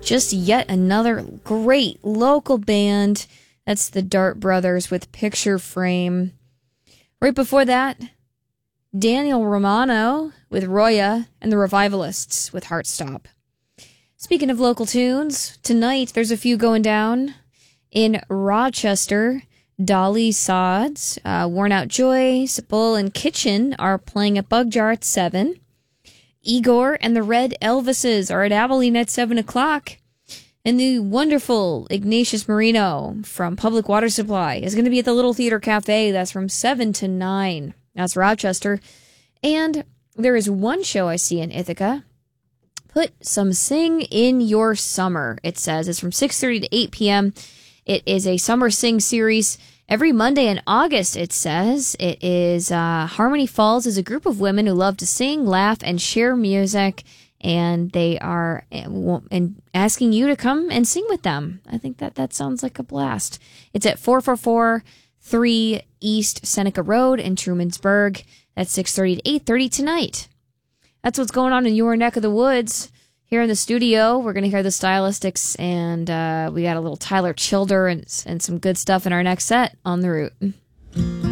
just yet another great local band. That's the Dart Brothers with Picture Frame. Right before that, Daniel Romano with Roya and the Revivalists with Heartstop. Speaking of local tunes, tonight there's a few going down. In Rochester, Dolly Sods, Worn Out Joy, Sepul, and Kitchen are playing at Bug Jar at 7. Igor and the Red Elvises are at Abilene at 7 o'clock. And the wonderful Ignatius Marino from Public Water Supply is going to be at the Little Theater Cafe. That's from 7 to 9. That's Rochester. And there is one show I see in Ithaca. Put some Sing in Your Summer, it says. It's from 6:30 to 8 p.m. It is a summer sing series every Monday in August, it says. It is Harmony Falls is a group of women who love to sing, laugh, and share music. And they are asking you to come and sing with them. I think that sounds like a blast. It's at 4443 East Seneca Road in Trumansburg at 6:30 to 8:30 tonight. That's what's going on in your neck of the woods. Here in the studio, we're going to hear the Stylistics, and we got a little Tyler Childer and some good stuff in our next set on the route.